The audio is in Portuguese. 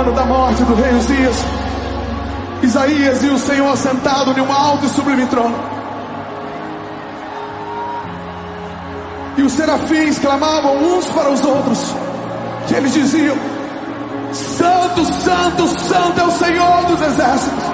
ano da morte do rei Uzias, Isaías viu o Senhor sentado em um alto e sublime trono, e os serafins clamavam uns para os outros, e eles diziam: Santo, Santo, Santo é o Senhor dos exércitos.